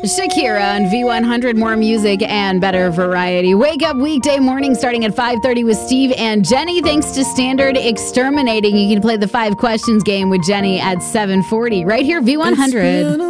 Shakira on V100, more music and better variety. Wake up weekday morning starting at 5:30 with Steve and Jenny. Thanks to Standard Exterminating. You can play the 5 questions game with Jenny at 7:40 right here, V100.